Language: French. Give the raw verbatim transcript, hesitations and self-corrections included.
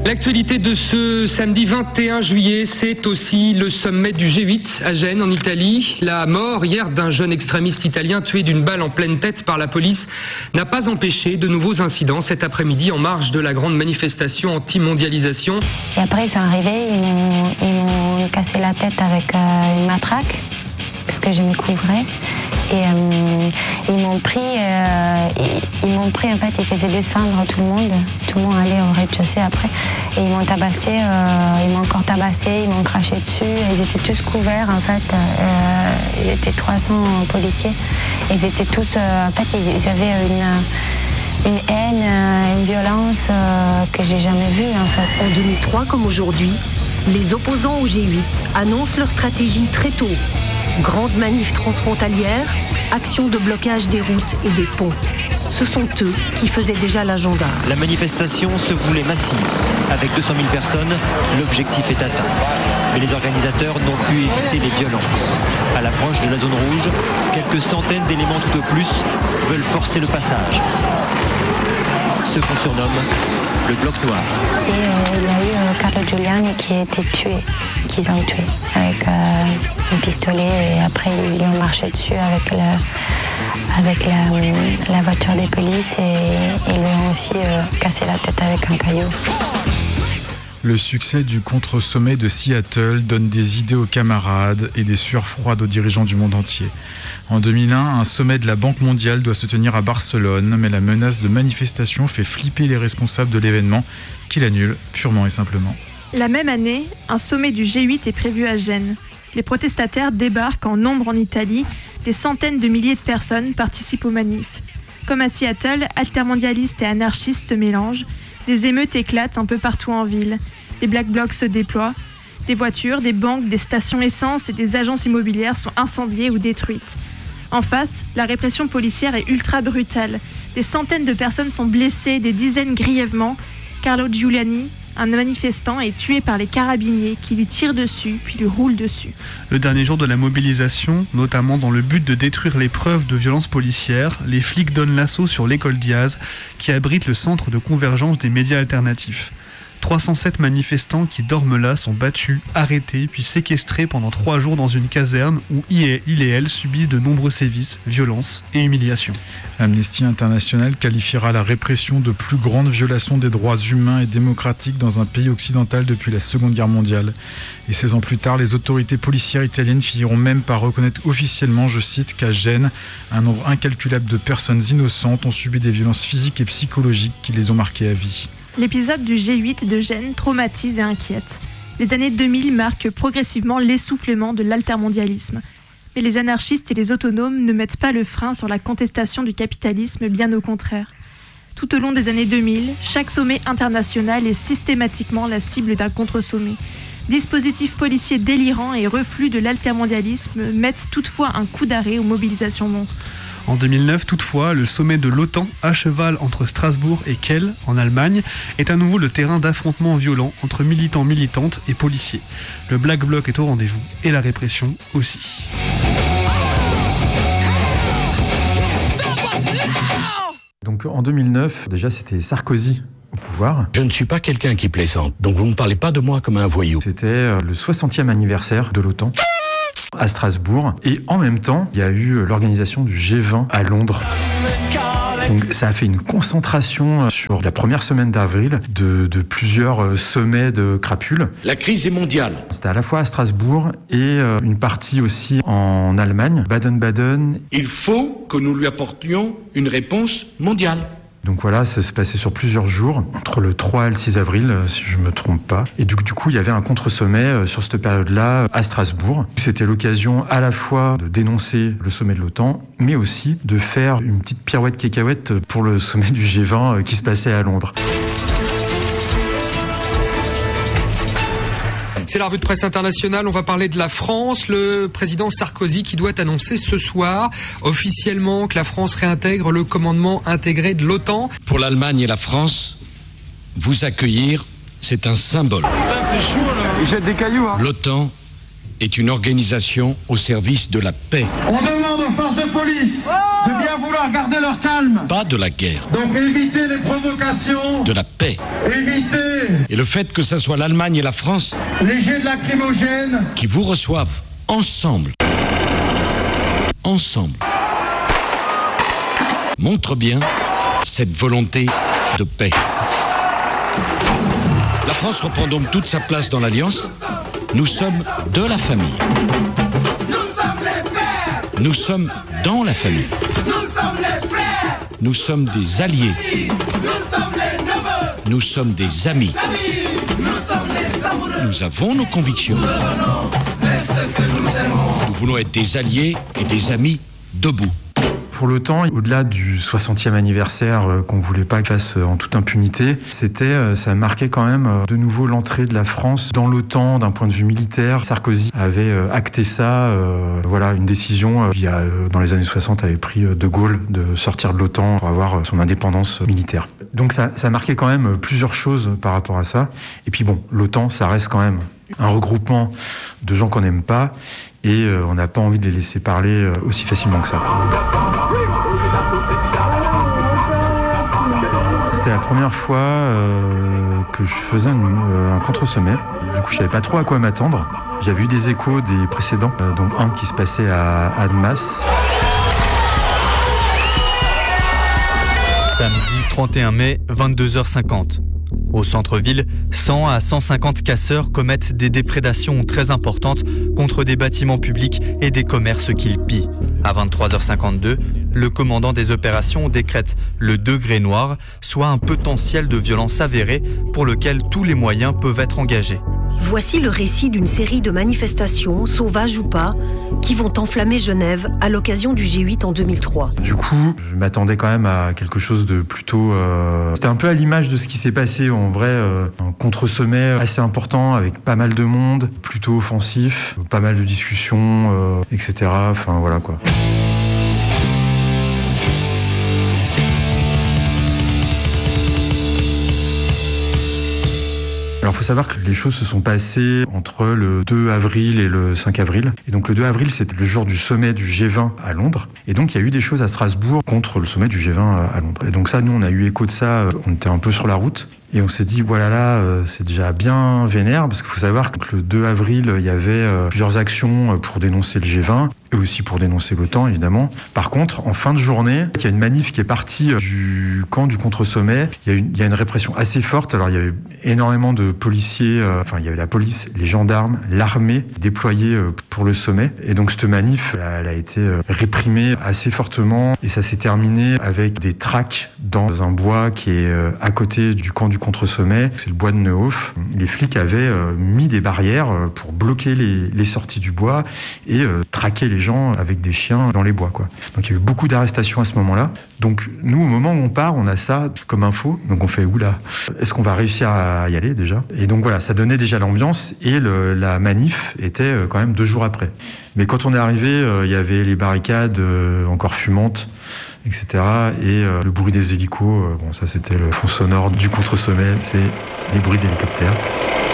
L'actualité de ce samedi vingt et un juillet, c'est aussi le sommet du G huit à Gênes, en Italie. La mort hier d'un jeune extrémiste italien tué d'une balle en pleine tête par la police n'a pas empêché de nouveaux incidents cet après-midi en marge de la grande manifestation anti-mondialisation. Et après, ils sont arrivés, ils m'ont, ils m'ont cassé la tête avec euh, une matraque, parce que je me couvrais. Et euh, ils m'ont pris, euh, ils, ils m'ont pris, en fait, ils faisaient descendre tout le monde. Tout le monde allait au rez-de-chaussée après. Et ils m'ont tabassé, euh, ils m'ont encore tabassé, ils m'ont craché dessus. Ils étaient tous couverts, en fait. Euh, ils étaient trois cents policiers. Ils étaient tous, euh, en fait, ils, ils avaient une, une haine, une violence euh, que j'ai jamais vue, en fait. En deux mille trois, comme aujourd'hui, les opposants au G huit annoncent leur stratégie très tôt. Grande manif transfrontalière, action de blocage des routes et des ponts. Ce sont eux qui faisaient déjà l'agenda. La manifestation se voulait massive. Avec deux cent mille personnes, l'objectif est atteint. Mais les organisateurs n'ont pu éviter les violences. À l'approche de la zone rouge, quelques centaines d'éléments tout au plus veulent forcer le passage. Ce qu'on surnomme le bloc noir. Et euh, il y a eu euh, Carlo Giuliani qui a été tué, qu'ils ont tué avec euh, un pistolet et après ils lui ont marché dessus avec, le, avec la, la voiture des polices et ils lui ont aussi euh, cassé la tête avec un caillou. Le succès du contre-sommet de Seattle donne des idées aux camarades et des sueurs froides aux dirigeants du monde entier. En deux mille un, un sommet de la Banque mondiale doit se tenir à Barcelone, mais la menace de manifestation fait flipper les responsables de l'événement, qui l'annulent purement et simplement. La même année, un sommet du G huit est prévu à Gênes. Les protestataires débarquent en nombre en Italie. Des centaines de milliers de personnes participent aux manifs. Comme à Seattle, altermondialistes et anarchistes se mélangent. Des émeutes éclatent un peu partout en ville. Les Black Blocs se déploient. Des voitures, des banques, des stations essence et des agences immobilières sont incendiées ou détruites. En face, la répression policière est ultra brutale. Des centaines de personnes sont blessées, des dizaines grièvement. Carlo Giuliani, un manifestant, est tué par les carabiniers qui lui tirent dessus puis lui roulent dessus. Le dernier jour de la mobilisation, notamment dans le but de détruire les preuves de violences policières, les flics donnent l'assaut sur l'école Diaz, qui abrite le centre de convergence des médias alternatifs. trois cent sept manifestants qui dorment là sont battus, arrêtés, puis séquestrés pendant trois jours dans une caserne où il et elle subissent de nombreux sévices, violences et humiliations. Amnesty International qualifiera la répression de plus grande violation des droits humains et démocratiques dans un pays occidental depuis la Seconde Guerre mondiale. Et seize ans plus tard, les autorités policières italiennes finiront même par reconnaître officiellement, je cite, qu'à Gênes, un nombre incalculable de personnes innocentes ont subi des violences physiques et psychologiques qui les ont marquées à vie. L'épisode du G huit de Gênes traumatise et inquiète. Les années deux mille marquent progressivement l'essoufflement de l'altermondialisme. Mais les anarchistes et les autonomes ne mettent pas le frein sur la contestation du capitalisme, bien au contraire. Tout au long des années deux mille, chaque sommet international est systématiquement la cible d'un contre-sommet. Dispositifs policiers délirants et reflux de l'altermondialisme mettent toutefois un coup d'arrêt aux mobilisations monstres. En deux mille neuf, toutefois, le sommet de l'OTAN, à cheval entre Strasbourg et Kiel, en Allemagne, est à nouveau le terrain d'affrontements violents entre militants, militantes et policiers. Le Black Bloc est au rendez-vous et la répression aussi. Donc en deux mille neuf, déjà c'était Sarkozy au pouvoir. Je ne suis pas quelqu'un qui plaisante, donc vous ne parlez pas de moi comme un voyou. C'était le soixantième anniversaire de l'OTAN à Strasbourg. Et en même temps, il y a eu l'organisation du G vingt à Londres. Donc, ça a fait une concentration sur la première semaine d'avril de, de plusieurs sommets de crapules. La crise est mondiale. C'était à la fois à Strasbourg et une partie aussi en Allemagne, Baden-Baden. Il faut que nous lui apportions une réponse mondiale. Donc voilà, ça se passait sur plusieurs jours, entre le trois et le six avril, si je me trompe pas. Et du, du coup, il y avait un contre-sommet sur cette période-là à Strasbourg. C'était l'occasion à la fois de dénoncer le sommet de l'OTAN, mais aussi de faire une petite pirouette cacahuète pour le sommet du G vingt qui se passait à Londres. C'est la revue de presse internationale, on va parler de la France. Le président Sarkozy qui doit annoncer ce soir officiellement que la France réintègre le commandement intégré de l'OTAN. Pour l'Allemagne et la France, vous accueillir, c'est un symbole. Il jette des cailloux, hein. L'OTAN est une organisation au service de la paix. On demande aux forces de police de bien vouloir garder leur calme. Pas de la guerre. Donc évitez les provocations. De la paix. Évitez Et le fait que ça soit l'Allemagne et la France Les jets de lacrymogène. qui vous reçoivent ensemble, ensemble, montre bien cette volonté de paix. La France reprend donc toute sa place dans l'Alliance. Nous sommes de la famille. Nous sommes les pères. Nous sommes dans la famille. Nous sommes les frères. Nous sommes des alliés. Nous sommes les neveux. Nous sommes des amis. Nous sommes les amoureux. Nous avons nos convictions. Nous voulons être des alliés et des amis debout. Pour l'OTAN, au-delà du soixantième anniversaire euh, qu'on voulait pas qu'il fasse euh, en toute impunité, c'était, euh, ça marquait quand même euh, de nouveau l'entrée de la France dans l'OTAN d'un point de vue militaire. Sarkozy avait euh, acté ça, euh, voilà, une décision euh, qui, euh, dans les années soixante, avait pris euh, De Gaulle de sortir de l'OTAN pour avoir euh, son indépendance euh, militaire. Donc ça, ça marquait quand même euh, plusieurs choses par rapport à ça. Et puis bon, l'OTAN, ça reste quand même un regroupement de gens qu'on n'aime pas et euh, on n'a pas envie de les laisser parler euh, aussi facilement que ça. C'était la première fois euh, que je faisais un, euh, un contre-sommet. Du coup, je savais pas trop à quoi m'attendre. J'avais eu des échos des précédents, euh, dont un qui se passait à Annemasse. Samedi trente et un mai, vingt-deux heures cinquante. Au centre-ville, cent à cent cinquante casseurs commettent des déprédations très importantes contre des bâtiments publics et des commerces qu'ils pillent. À vingt-trois heures cinquante-deux, le commandant des opérations décrète le degré noir, soit un potentiel de violence avéré pour lequel tous les moyens peuvent être engagés. Voici le récit d'une série de manifestations, sauvages ou pas, qui vont enflammer Genève à l'occasion du G huit en deux mille trois. Du coup, je m'attendais quand même à quelque chose de plutôt... Euh... C'était un peu à l'image de ce qui s'est passé en vrai, euh, un contre-sommet assez important avec pas mal de monde, plutôt offensif, pas mal de discussions, euh, et cetera. Enfin voilà quoi. Alors, il faut savoir que les choses se sont passées entre le deux avril et le cinq avril. Et donc, le deux avril, c'était le jour du sommet du G vingt à Londres. Et donc, il y a eu des choses à Strasbourg contre le sommet du G vingt à Londres. Et donc, ça, nous, on a eu écho de ça. On était un peu sur la route. Et on s'est dit, voilà, là, c'est déjà bien vénère, parce qu'il faut savoir que le deux avril, il y avait plusieurs actions pour dénoncer le G vingt, et aussi pour dénoncer l'OTAN, évidemment. Par contre, en fin de journée, il y a une manif qui est partie du camp du contre-sommet. Il y a une, il y a une répression assez forte. Alors, il y avait énormément de policiers, euh, enfin, il y avait la police, les gendarmes, l'armée déployés pour le sommet. Et donc, cette manif, elle a été réprimée assez fortement, et ça s'est terminé avec des tracts dans un bois qui est à côté du camp du contre-sommet, c'est le bois de Neuhof. Les flics avaient euh, mis des barrières euh, pour bloquer les, les sorties du bois et euh, traquer les gens avec des chiens dans les bois, quoi. Donc il y a eu beaucoup d'arrestations à ce moment-là. Donc nous, au moment où on part, on a ça comme info. Donc on fait, oula, est-ce qu'on va réussir à y aller déjà ? Et donc voilà, ça donnait déjà l'ambiance et le, la manif était quand même deux jours après. Mais quand on est arrivé, euh, il y avait les barricades euh, encore fumantes, et cetera. Et euh, le bruit des hélicos, euh, bon, ça c'était le fond sonore du contre-sommet, c'est les bruits d'hélicoptères.